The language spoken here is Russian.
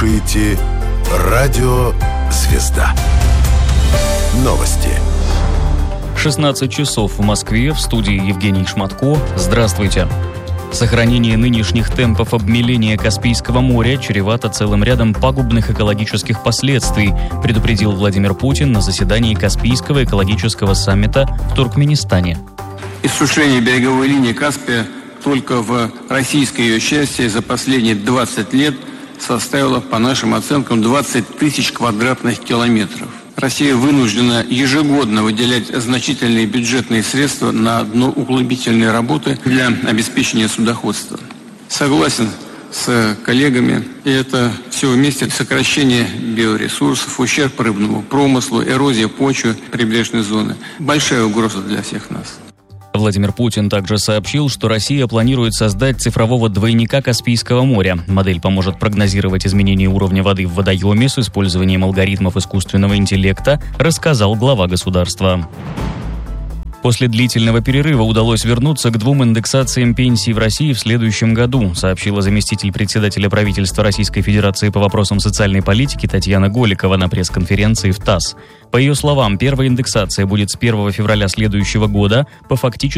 слушаете «Радио Звезда». Новости. 16 часов в Москве, в студии Евгений Шматко. Здравствуйте. Сохранение нынешних темпов обмеления Каспийского моря чревато целым рядом пагубных экологических последствий, предупредил Владимир Путин на заседании Каспийского экологического саммита в Туркменистане. Иссушение береговой линии Каспия только в российской ее части за последние 20 лет составило, по нашим оценкам, 20 тысяч квадратных километров. Россия вынуждена ежегодно выделять значительные бюджетные средства на дноуглубительные работы для обеспечения судоходства. Согласен с коллегами, и это все вместе сокращение биоресурсов, ущерб рыбному промыслу, эрозия почвы прибрежной зоны. Большая угроза для всех нас. Владимир Путин также сообщил, что Россия планирует создать цифрового двойника Каспийского моря. Модель поможет прогнозировать изменения уровня воды в водоеме с использованием алгоритмов искусственного интеллекта, рассказал глава государства. После длительного перерыва удалось вернуться к 2 индексациям пенсий в России в следующем году, сообщила заместитель председателя правительства Российской Федерации по вопросам социальной политики Татьяна Голикова на пресс-конференции в ТАСС. По ее словам, первая индексация будет с 1 февраля следующего года по фактически